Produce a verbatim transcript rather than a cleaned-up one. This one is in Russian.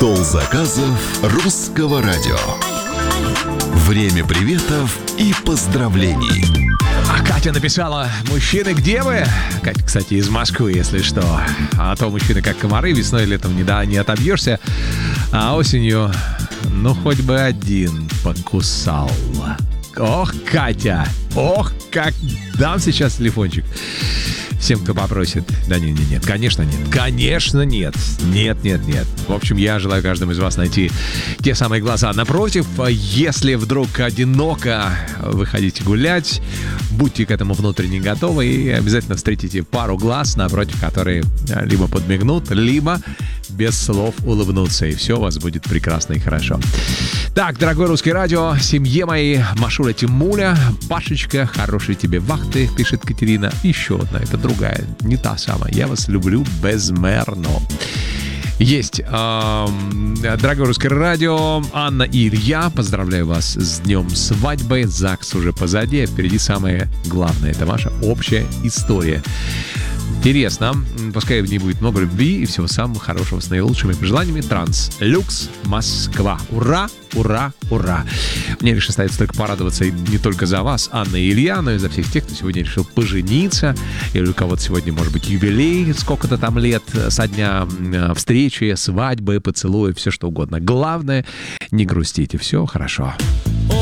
Стол заказов русского радио. Время приветов и поздравлений. А Катя написала: мужчины, где вы? Катя, кстати, из Москвы, если что. А то мужчины как комары, весной и летом не, да, не отобьешься, а осенью, ну, хоть бы один покусал. Ох, Катя, ох, как дам сейчас телефончик всем, кто попросит. Да нет, нет, нет, конечно нет, конечно нет, нет, нет, нет. В общем, я желаю каждому из вас найти те самые глаза. Напротив, если вдруг одиноко выходите гулять, будьте к этому внутренне готовы и обязательно встретите пару глаз напротив, которые либо подмигнут, либо без слов улыбнутся, и все у вас будет прекрасно и хорошо. Так, дорогой русский радио, семье моей, Машуля, Тимуля, Пашечка, хорошей тебе вахты, пишет Катерина. Еще одна, это другая, не та самая. Я вас люблю безмерно. Есть. Эм, дорогое русское радио, Анна и Илья, поздравляю вас с днем свадьбы. ЗАГС уже позади, а впереди самое главное. Это ваша общая история. Интересно. Пускай в ней будет много любви и всего самого хорошего, с наилучшими пожеланиями. Транслюкс, Москва. Ура, ура, ура. Мне лишь остается только порадоваться не только за вас, Анна и Илья, но и за всех тех, кто сегодня решил пожениться. Или у кого-то сегодня, может быть, юбилей, сколько-то там лет со дня встречи, свадьбы, поцелуя, все что угодно. Главное, не грустите. Все хорошо.